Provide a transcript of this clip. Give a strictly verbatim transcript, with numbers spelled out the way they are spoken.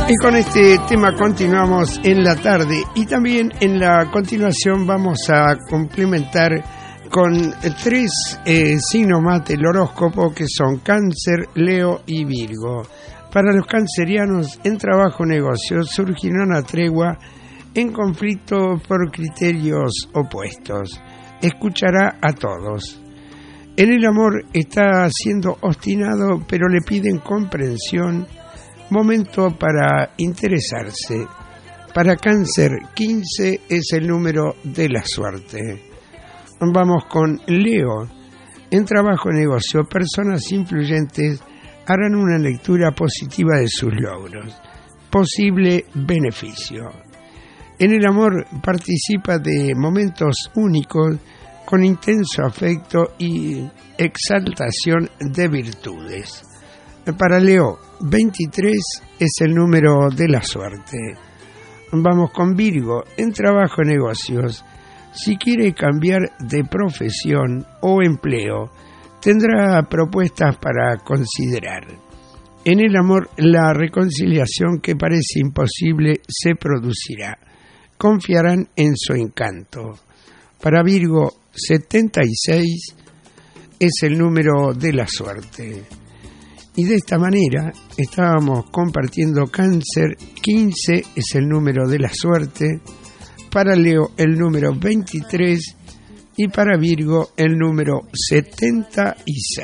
Y con este tema continuamos en la tarde y también en la continuación vamos a complementar con tres eh, signos más del horóscopo que son Cáncer, Leo y Virgo. Para los cancerianos en trabajo negocios surgirá una tregua en conflicto por criterios opuestos. Escuchará a todos. En el amor está siendo obstinado, pero le piden comprensión. Momento para interesarse. Para Cáncer, quince es el número de la suerte. Vamos con Leo. En trabajo negocio, personas influyentes harán una lectura positiva de sus logros. Posible beneficio. En el amor participa de momentos únicos con intenso afecto y exaltación de virtudes. Para Leo, veintitrés es el número de la suerte. Vamos con Virgo, en trabajo y negocios. Si quiere cambiar de profesión o empleo, tendrá propuestas para considerar. En el amor, la reconciliación que parece imposible se producirá. Confiarán en su encanto. Para Virgo, setenta y seis es el número de la suerte. Y de esta manera estábamos compartiendo Cáncer, quince es el número de la suerte, para Leo el número veintitrés y para Virgo el número setenta y seis.